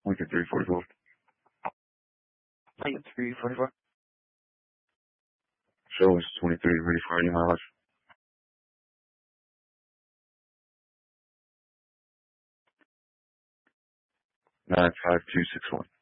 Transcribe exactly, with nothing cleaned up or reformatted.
Lincoln three forty-four. Lincoln three forty-four. Show is twenty-three, ready for any mileage. nine five two six one.